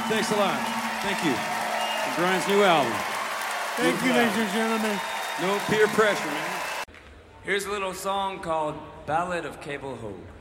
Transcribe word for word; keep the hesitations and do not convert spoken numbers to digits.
Thanks a lot. Thank you. And Brian's new album. Thank you, ladies and gentlemen. No peer pressure, man. Here's a little song called Ballad of Cable Ho.